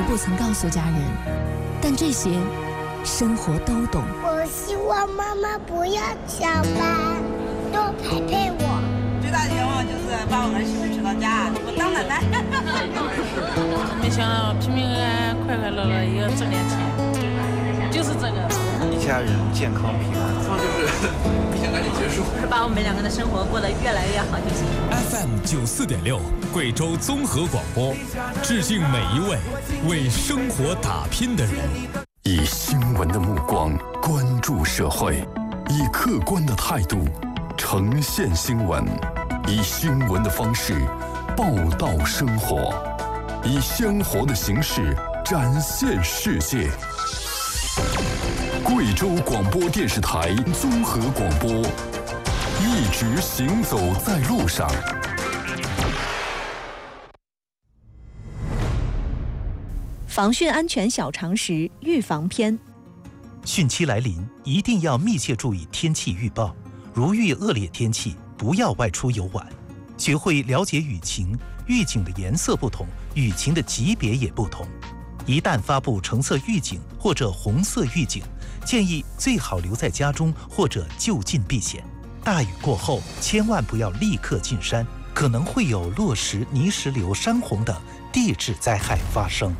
不曾告诉家人，但这些生活都懂。 我希望妈妈不要上班，多陪陪我。 最大的愿望就是把我儿媳妇娶到家，我当奶奶。 没想到平平安安、快快乐乐也要挣点钱，就是这个。 一家人健康平安， 就是一天赶紧结束， 把我们两个的生活过得越来越好就行。 FM 94.6，贵州综合广播，致敬每一位为生活打拼的人。 以新闻的目光关注社会，以客观的态度呈现新闻，以新闻的方式报道生活，以鲜活的形式展现世界。贵州广播电视台综合广播，一直行走在路上。 防汛安全小常识预防篇。 汛期来临，一定要密切注意天气预报。如遇恶劣天气，不要外出游玩。学会了解雨情，预警的颜色不同，雨情的级别也不同。一旦发布橙色预警或者红色预警，建议最好留在家中或者就近避险。大雨过后，千万不要立刻进山，可能会有落石、泥石流、山洪等地质灾害发生。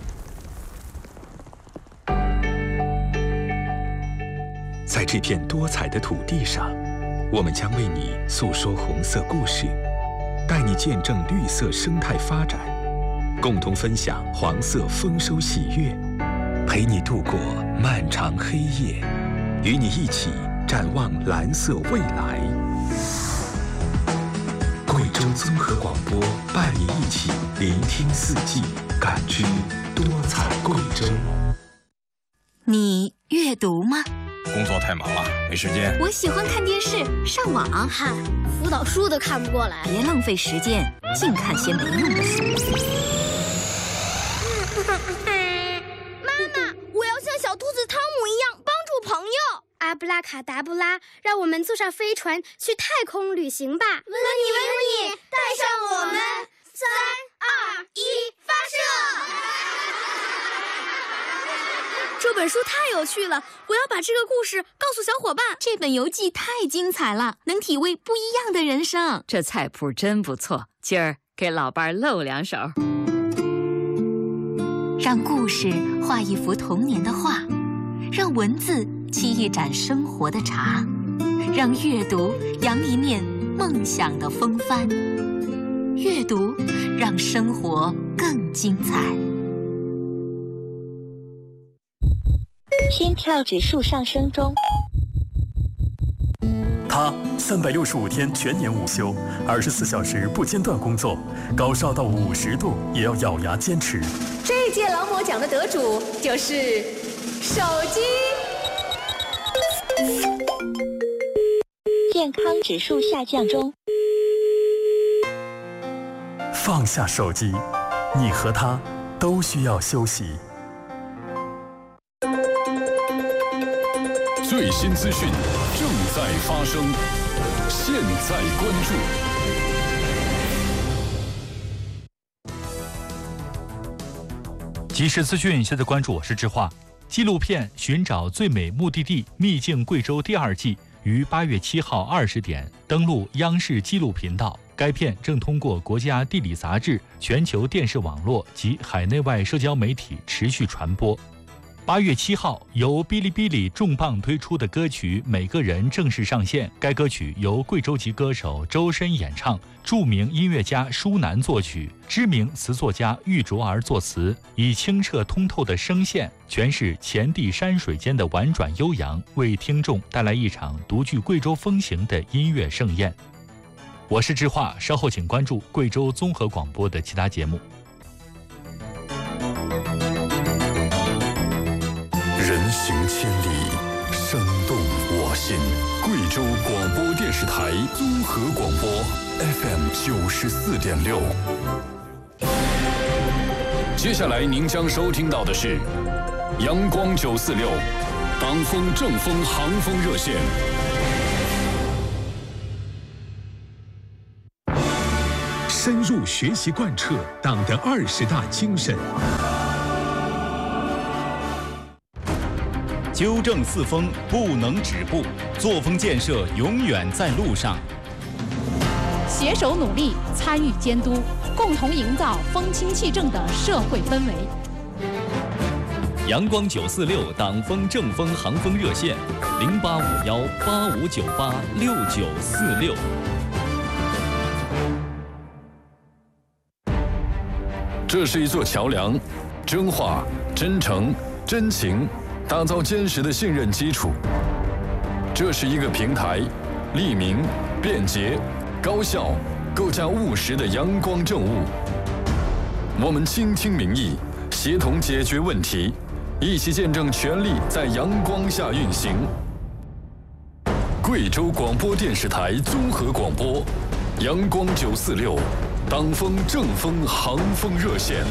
在这片多彩的土地上，我们将为你诉说红色故事，带你见证绿色生态发展，共同分享黄色丰收喜悦，陪你度过漫长黑夜，与你一起展望蓝色未来。贵州综合广播伴你一起聆听四季，感知多彩贵州。 你阅读吗？ 工作太忙了，没时间。 我喜欢看电视、上网。 嗨，辅导书都看不过来。 别浪费时间，净看些没用的书。 妈妈，我要像小兔子汤姆一样帮助朋友。阿布拉卡达布拉，让我们坐上飞船去太空旅行吧！问你，带上我们，3、2、1，发射！ 这本书太有趣了，我要把这个故事告诉小伙伴。这本游记太精彩了，能体味不一样的人生。 这菜谱真不错，今儿给老伴露2手。 让故事画一幅童年的画，让文字沏一盏生活的茶，让阅读扬一面梦想的风帆。阅读让生活更精彩。 心跳指数上升中。 他365天全年无休，24小时不间断工作，高烧到50度也要咬牙坚持。 这届劳模奖的得主就是手机。 健康指数下降中。 放下手机，你和他都需要休息。 最新资讯正在发生，现在关注。即时资讯，现在关注，我是智化。纪录片《寻找最美目的地：秘境贵州》第2季于8月7号20点登陆央视纪录频道。该片正通过国家地理杂志、全球电视网络及海内外社交媒体持续传播。8月7号，由哔哩哔哩重磅推出的歌曲《每个人》正式上线。该歌曲由贵州籍歌手周深演唱，著名音乐家舒楠作曲，知名词作家玉卓儿作词，以清澈通透的声线诠释前地山水间的婉转悠扬，为听众带来一场独具贵州风情的音乐盛宴。我是智化，稍后请关注贵州综合广播的其他节目。 人行千里，生动我心。贵州广播电视台综合广播 FM 94.6。接下来您将收听到的是阳光946党风正风航风热线。 深入学习贯彻党的20大精神， 纠正四风不能止步，作风建设永远在路上。 携手努力，参与监督，共同营造风清气正的社会氛围。 阳光946党风正风航风热线：085185986946。 这是一座桥梁，真话、真诚、真情，打造坚实的信任基础。这是一个平台，利民、便捷、高效，构架务实的阳光政务。我们倾听民意，协同解决问题，一起见证权力在阳光下运行。贵州广播电视台综合广播，阳光946。党风正风航风热线。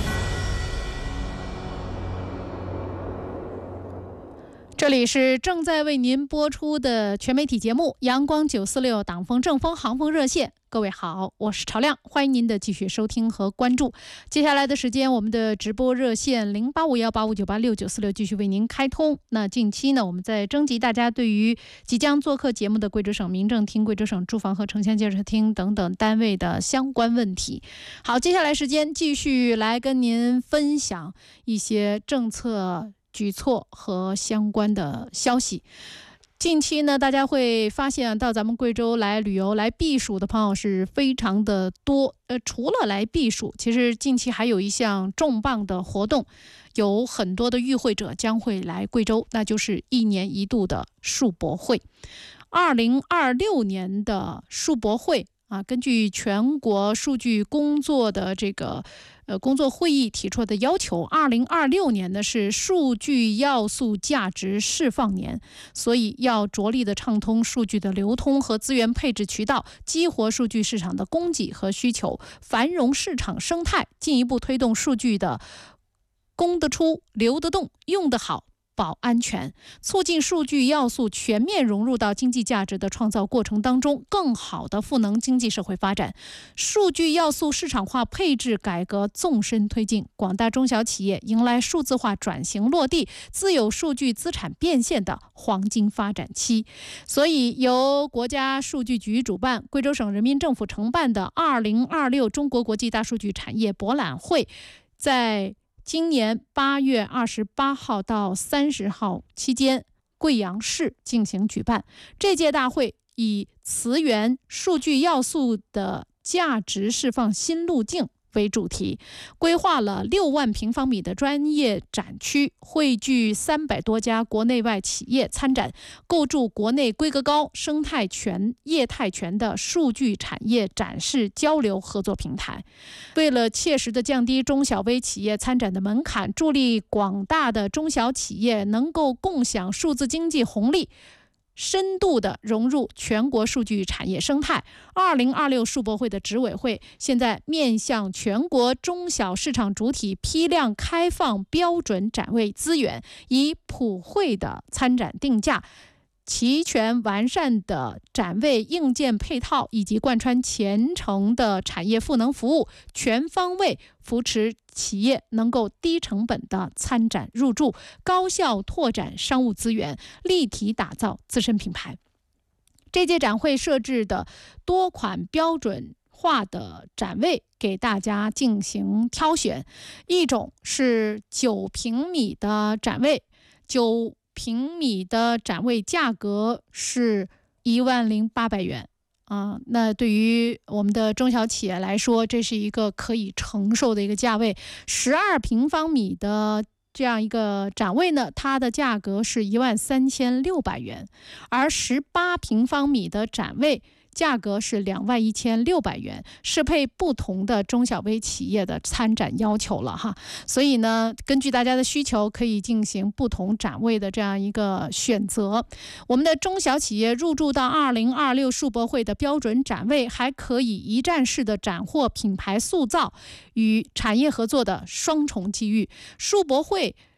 这里是正在为您播出的全媒体节目阳光946党风正风航风热线。各位好，我是朝亮，欢迎您的继续收听和关注。接下来的时间，我们的直播热线085185986946继续为您开通。那近期呢，我们在征集大家对于即将做客节目的贵州省民政厅、贵州省住房和城乡建设厅等等单位的相关问题。好，接下来时间继续来跟您分享一些政策举措和相关的消息。近期呢，大家会发现到咱们贵州来旅游、来避暑的朋友是非常的多。除了来避暑，其实近期还有一项重磅的活动，有很多的与会者将会来贵州，那就是1年1度的树博会。2026年的树博会根据全国数据工作的这个工作会议提出的要求，2026年呢是数据要素价值释放年，所以要着力的畅通数据的流通和资源配置渠道，激活数据市场的供给和需求，繁荣市场生态，进一步推动数据的供得出、流得动、用得好、保安全，促进数据要素全面融入到经济价值的创造过程当中，更好的赋能经济社会发展。数据要素市场化配置改革纵深推进，广大中小企业迎来数字化转型落地、自有数据资产变现的黄金发展期。所以由国家数据局主办、贵州省人民政府承办的2026中国国际大数据产业博览会，在今年8月28号到30号期间，贵阳市进行举办。这届大会以词源数据要素的价值释放新路径为主题，规划了6万平方米的专业展区，汇聚300多家国内外企业参展，构筑国内规格高、生态全、业态全的数据产业展示交流合作平台。为了切实的降低中小微企业参展的门槛，助力广大的中小企业能够共享数字经济红利，深度的融入全国数据产业生态。2026数博会的执委会现在面向全国中小市场主体批量开放标准展位资源，以普惠的参展定价、齐全完善的展位硬件配套以及贯穿全程的产业赋能服务，全方位扶持企业能够低成本的参展入驻，高效拓展商务资源，立体打造自身品牌。这届展会设置的多款标准化的展位给大家进行挑选，一种是9平米的展位，9平米的展位价格是10800元那对于我们的中小企业来说，这是一个可以承受的一个价位。12平方米的这样一个展位呢，它的价格是13600元，而18平方米的展位价格是21600元，适配不同的中小微企业的参展要求了哈。所以呢，根据大家的需求，可以进行不同展位的这样一个选择。我们的中小企业入驻到2026数博会的标准展位，还可以一站式的斩获品牌塑造与产业合作的双重机遇。数博会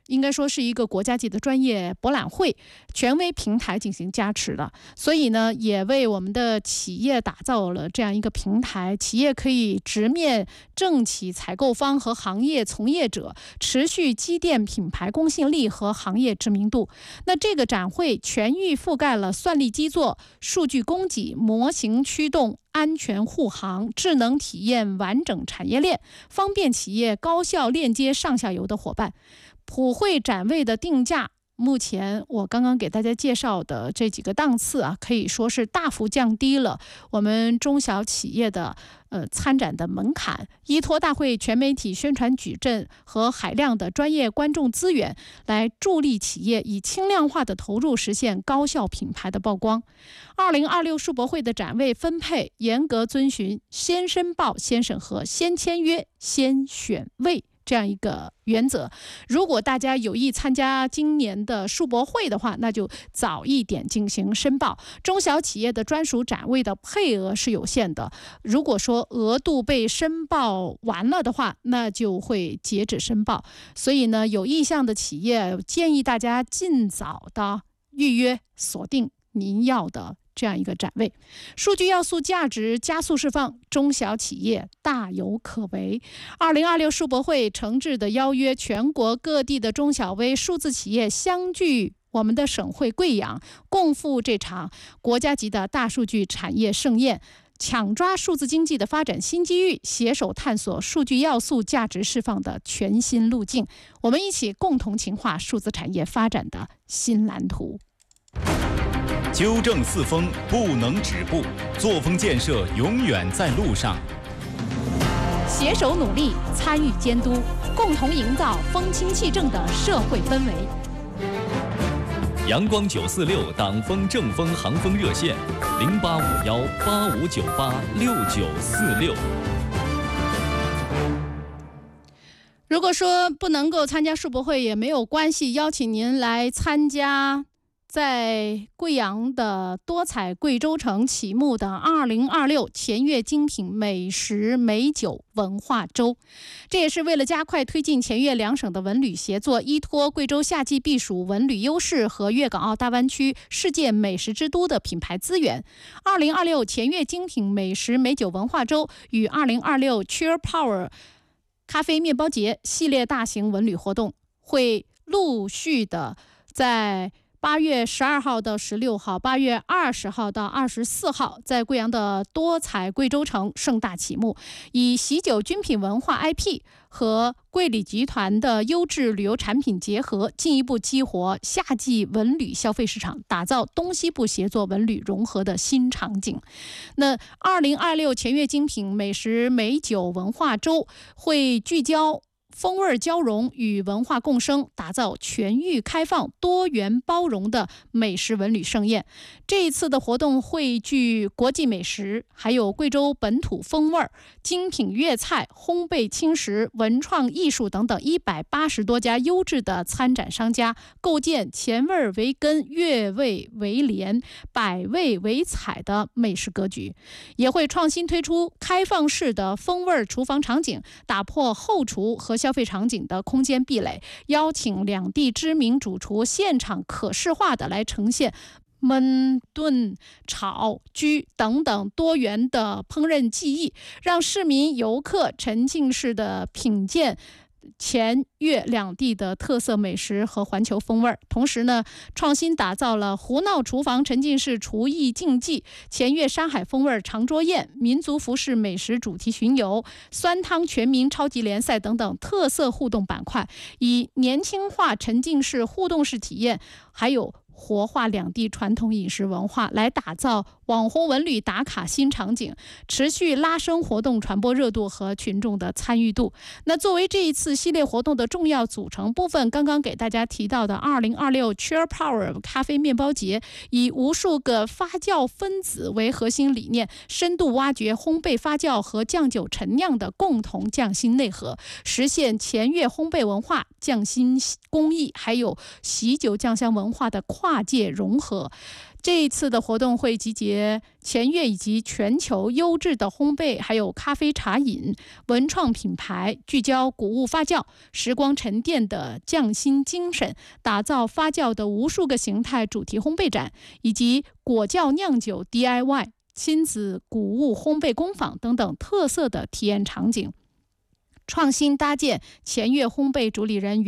应该说是一个国家级的专业博览会权威平台进行加持的，所以呢，也为我们的企业打造了这样一个平台，企业可以直面政企、采购方和行业从业者，持续积淀品牌公信力和行业知名度。那这个展会全域覆盖了算力基座、数据供给、模型驱动、安全护航、智能体验完整产业链，方便企业高效链接上下游的伙伴。普惠展位的定价，目前我刚刚给大家介绍的这几个档次啊，可以说是大幅降低了我们中小企业的参展的门槛，依托大会全媒体宣传矩阵和海量的专业观众资源，来助力企业以轻量化的投入实现高效品牌的曝光。2026世博会的展位分配严格遵循先申报、先审核、先签约、先选位这样一个原则。如果大家有意参加今年的世博会的话，那就早一点进行申报。中小企业的专属展位的配额是有限的，如果说额度被申报完了的话，那就会截止申报。所以呢，有意向的企业建议大家尽早的预约锁定您要的这样一个展位。数据要素价值加速释放，中小企业大有可为。2026世博会诚挚的邀约全国各地的中小微数字企业相聚我们的省会贵阳，共赴这场国家级的大数据产业盛宴，抢抓数字经济的发展新机遇，携手探索数据要素价值释放的全新路径。我们一起共同强化数字产业发展的新蓝图。 纠正四风不能止步，作风建设永远在路上。 携手努力，参与监督，共同营造风清气正的社会氛围。 阳光946党风正风航风热线：085185986946。 如果说不能够参加世博会也没有关系，邀请您来参加在贵阳的多彩贵州城启幕的2026前粤精品美食美酒文化周。这也是为了加快推进前粤两省的文旅协作，依托贵州夏季避暑文旅优势和粤港澳大湾区世界美食之都的品牌资源。2026前粤精品美食美酒文化周与2026 Cheer Power 咖啡面包节系列大型文旅活动会陆续的在8月12号到16号、8月20号到24号，在贵阳的多彩贵州城盛大启幕，以喜酒军品文化 IP 和桂里集团的优质旅游产品结合，进一步激活夏季文旅消费市场，打造东西部协作文旅融合的新场景。那2026前粤精品美食美酒文化周会聚焦风味交融与文化共生，打造全域开放、多元包容的美食文旅盛宴。这一次的活动汇聚国际美食，还有贵州本土风味、精品粤菜、烘焙轻食、文创艺术等等180多家优质的参展商家，构建前味为根、粤味为连、百味为彩的美食格局。也会创新推出开放式的风味厨房场景，打破后厨和消费场景的空间壁垒，邀请两地知名主厨现场可视化的来呈现焖、炖、炒、焗等等多元的烹饪技艺，让市民游客沉浸式的品鉴前粤两地的特色美食和环球风味。同时呢，创新打造了胡闹厨房沉浸式厨艺竞技、前粤山海风味长桌宴、民族服饰美食主题巡游、酸汤全民超级联赛等等特色互动板块，以年轻化沉浸式互动式体验，还有活化两地传统饮食文化，来打造网红文旅打卡新场景，持续拉升活动传播热度和群众的参与度。那作为这一次系列活动的重要组成部分，刚刚给大家提到的2026 Cheer Power 咖啡面包节，以无数个发酵分子为核心理念，深度挖掘烘焙发酵和酱酒陈酿的共同匠心内核，实现前粤烘焙文化、匠心工艺还有喜酒酱香文化的跨跨界融合。这一次的活动会集结前越以及全球优质的烘焙，还有咖啡茶饮、文创品牌，聚焦谷物发酵、时光沉淀的匠心精神，打造发酵的无数个形态主题烘焙展，以及果酵酿酒 DIY、亲子谷物烘焙工坊等等特色的体验场景，创新搭建前越烘焙主理人